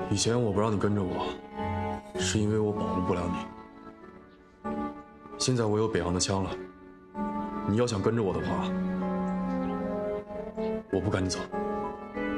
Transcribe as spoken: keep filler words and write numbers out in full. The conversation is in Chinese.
以前我不让你跟着我，是因为我保护不了你。现在我有北洋的枪了，你要想跟着我的话，我不赶你走。